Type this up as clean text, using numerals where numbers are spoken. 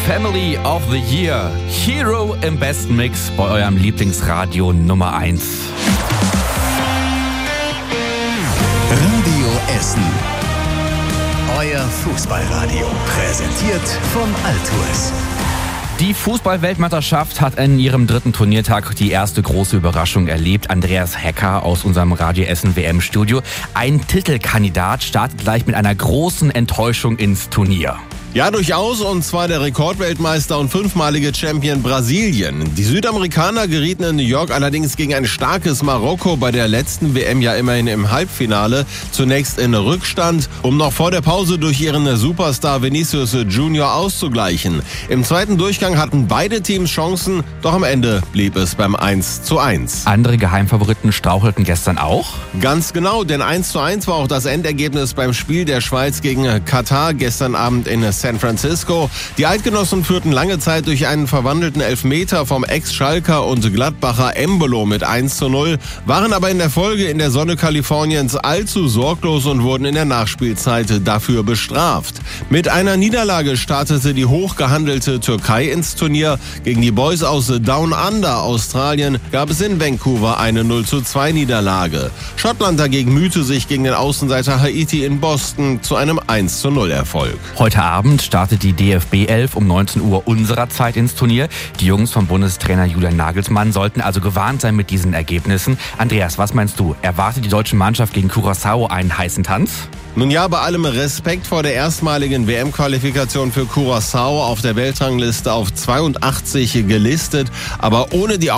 Family of the Year. Hero im besten Mix bei eurem Lieblingsradio Nummer 1. Radio Essen. Euer Fußballradio. Präsentiert von Altours. Die Fußball-Weltmeisterschaft hat in ihrem 3. Turniertag die erste große Überraschung erlebt. Andreas Hecker aus unserem Radio Essen WM-Studio. Ein Titelkandidat startet gleich mit einer großen Enttäuschung ins Turnier. Ja, durchaus, und zwar der Rekordweltmeister und 5-malige Champion Brasilien. Die Südamerikaner gerieten in New York allerdings gegen ein starkes Marokko bei der letzten WM ja immerhin im Halbfinale. Zunächst in Rückstand, um noch vor der Pause durch ihren Superstar Vinicius Junior auszugleichen. Im zweiten Durchgang hatten beide Teams Chancen, doch am Ende blieb es beim 1:1. Andere Geheimfavoriten strauchelten gestern auch? Ganz genau, denn 1:1 war auch das Endergebnis beim Spiel der Schweiz gegen Katar gestern Abend in San Francisco. Die Eidgenossen führten lange Zeit durch einen verwandelten Elfmeter vom Ex-Schalker und Gladbacher Embolo mit 1:0, waren aber in der Folge in der Sonne Kaliforniens allzu sorglos und wurden in der Nachspielzeit dafür bestraft. Mit einer Niederlage startete die hochgehandelte Türkei ins Turnier. Gegen die Boys aus Down Under Australien gab es in Vancouver eine 0:2 Niederlage. Schottland dagegen mühte sich gegen den Außenseiter Haiti in Boston zu einem 1:0 Erfolg. Heute Abend startet die DFB 11 um 19 Uhr unserer Zeit ins Turnier. Die Jungs von Bundestrainer Julian Nagelsmann sollten also gewarnt sein mit diesen Ergebnissen. Andreas, was meinst du? Erwartet die deutsche Mannschaft gegen Curaçao einen heißen Tanz? Nun ja, bei allem Respekt vor der erstmaligen WM-Qualifikation für Curaçao auf der Weltrangliste auf 82 gelistet, aber ohne die